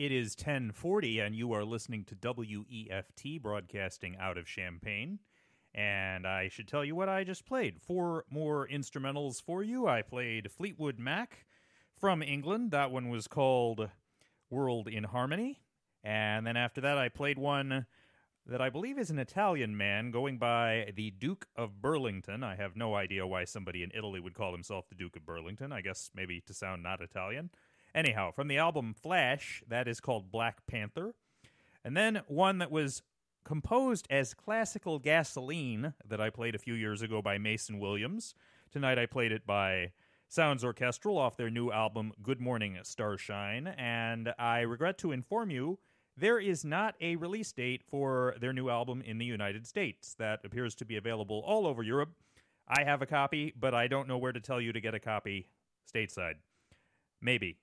It is 10:40, and you are listening to WEFT broadcasting out of Champaign. And I should tell you what I just played. 4 more instrumentals for you. I played Fleetwood Mac from England. That one was called World in Harmony. And then after that, I played one that I believe is an Italian man going by the Duke of Burlington. I have no idea why somebody in Italy would call himself the Duke of Burlington. I guess maybe to sound not Italian. Anyhow, from the album Flash, that is called Black Panther. And then one that was composed as Classical Gasoline that I played a few years ago by Mason Williams. Tonight I played it by Sounds Orchestral off their new album Good Morning Starshine. And I regret to inform you, there is not a release date for their new album in the United States. That appears to be available all over Europe. I have a copy, but I don't know where to tell you to get a copy stateside. Maybe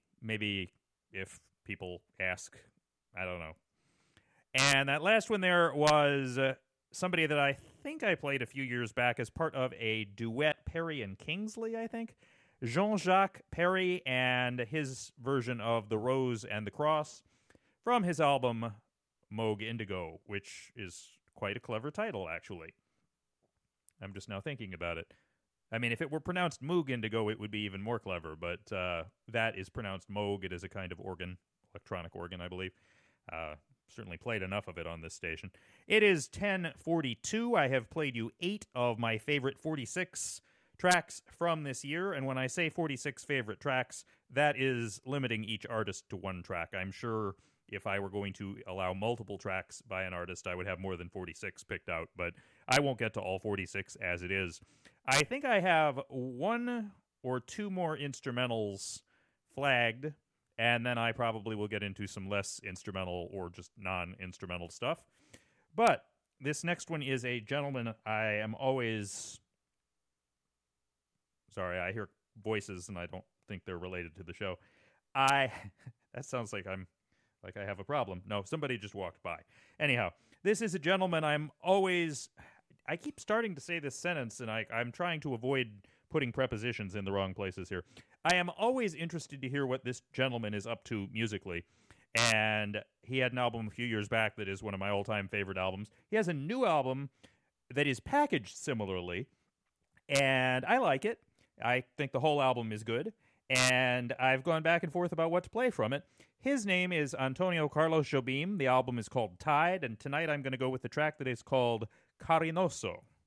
if people ask, I don't know. And that last one there was somebody that I think I played a few years back as part of a duet, Perry and Kingsley, I think. Jean-Jacques Perry and his version of The Rose and the Cross from his album Moog Indigo, which is quite a clever title, actually. I'm just now thinking about it. I mean, if it were pronounced Moog Indigo, it would be even more clever, but that is pronounced Moog. It is a kind of organ, electronic organ, I believe. Certainly played enough of it on this station. It is 10:42. I have played you 8 of my favorite 46 tracks from this year, and when I say 46 favorite tracks, that is limiting each artist to one track. I'm sure if I were going to allow multiple tracks by an artist, I would have more than 46 picked out, but I won't get to all 46 as it is. I think I have 1 or 2 more instrumentals flagged, and then I probably will get into some less instrumental or just non-instrumental stuff. But this next one is a gentleman I am always... Sorry, I hear voices, and I don't think they're related to the show. That sounds like I have a problem. No, somebody just walked by. Anyhow, this is a gentleman I keep starting to say this sentence, and I'm trying to avoid putting prepositions in the wrong places here. I am always interested to hear what this gentleman is up to musically. And he had an album a few years back that is one of my all-time favorite albums. He has a new album that is packaged similarly, and I like it. I think the whole album is good, and I've gone back and forth about what to play from it. His name is Antonio Carlos Jobim. The album is called Tide, and tonight I'm going to go with the track that is called Carinoso.